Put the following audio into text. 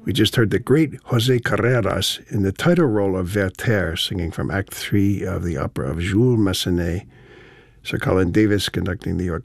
We just heard the great Jose Carreras in the title role of Werther, singing from Act 3 of the opera of Jules Massenet. Sir Colin Davis conducting the orchestra.